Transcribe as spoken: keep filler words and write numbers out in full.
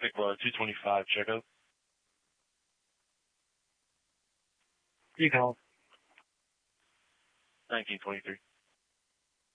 Nicola, two twenty-five, checkup. You call. nineteen twenty-three.